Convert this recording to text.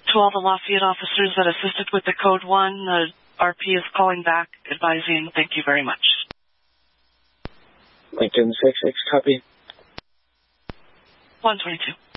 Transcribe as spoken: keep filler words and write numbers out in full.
To all the Lafayette officers that assisted with the Code one, the R P is calling back, advising, thank you very much. Lincoln six six, copy. one twenty-two.